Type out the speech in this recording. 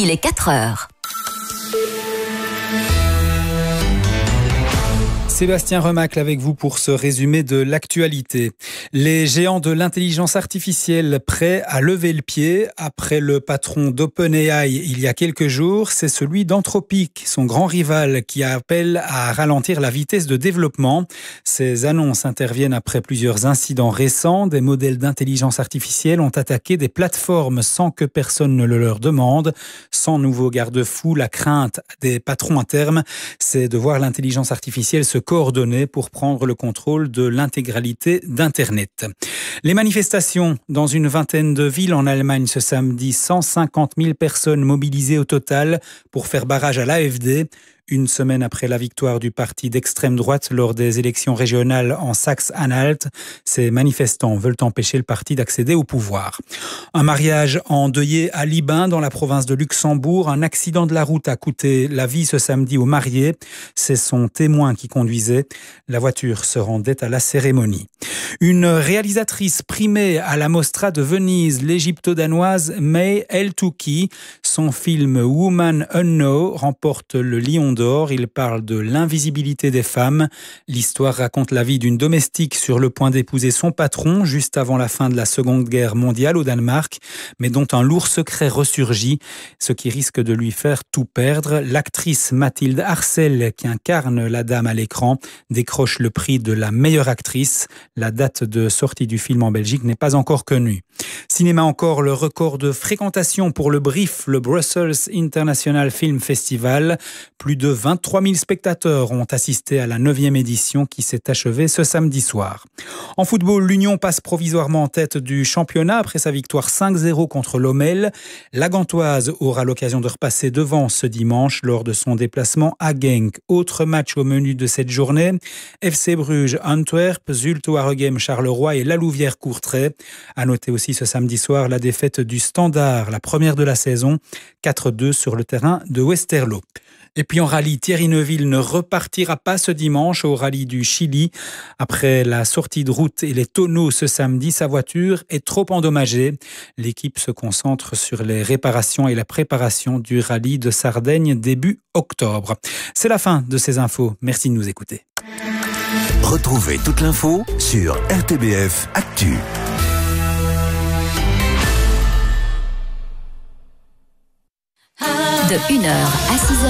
il est 4 heures. Sébastien Remacle avec vous pour ce résumé de l'actualité. Les géants de l'intelligence artificielle prêts à lever le pied après le patron d'OpenAI il y a quelques jours, c'est celui d'Anthropic, son grand rival, qui appelle à ralentir la vitesse de développement. Ces annonces interviennent après plusieurs incidents récents. Des modèles d'intelligence artificielle ont attaqué des plateformes sans que personne ne le leur demande. Sans nouveau garde-fou, la crainte des patrons à terme, c'est de voir l'intelligence artificielle se coordonner pour prendre le contrôle de l'intégralité d'Internet. Les manifestations dans une vingtaine de villes en Allemagne ce samedi, 150 000 personnes mobilisées au total pour faire barrage à l'AfD. Une semaine après la victoire du parti d'extrême droite lors des élections régionales en Saxe-Anhalt, ces manifestants veulent empêcher le parti d'accéder au pouvoir. Un mariage endeuillé à Libin, dans la province de Luxembourg. Un accident de la route a coûté la vie ce samedi aux mariés. C'est son témoin qui conduisait. La voiture se rendait à la cérémonie. Une réalisatrice primée à la Mostra de Venise, l'égypto-danoise May El-Touki. Son film Woman Unknown remporte le Lion d'Or. Il parle de l'invisibilité des femmes. L'histoire raconte la vie d'une domestique sur le point d'épouser son patron juste avant la fin de la Seconde Guerre mondiale au Danemark, mais dont un lourd secret ressurgit, ce qui risque de lui faire tout perdre. L'actrice Mathilde Arcel, qui incarne la dame à l'écran, décroche le prix de la meilleure actrice. La date de sortie du film en Belgique n'est pas encore connue. Cinéma encore, le record de fréquentation pour le BRIF, le Brussels International Film Festival. Plus de 23 000 spectateurs ont assisté à la 9e édition qui s'est achevée ce samedi soir. En football, l'Union passe provisoirement en tête du championnat après sa victoire 5-0 contre l'Omel. La Gantoise aura l'occasion de repasser devant ce dimanche lors de son déplacement à Genk. Autre match au menu de cette journée, FC Bruges Antwerp, Zulte Waregem Charleroi et La Louvière-Courtrai. À noter aussi ce samedi soir la défaite du Standard, la première de la saison, 4-2 sur le terrain de Westerlo. Et puis en rallye, Thierry Neuville ne repartira pas ce dimanche au rallye du Chili. Après la sortie de route et les tonneaux ce samedi, sa voiture est trop endommagée. L'équipe se concentre sur les réparations et la préparation du rallye de Sardaigne début octobre. C'est la fin de ces infos. Merci de nous écouter. Retrouvez toute l'info sur RTBF Actu. De 1h à 6h.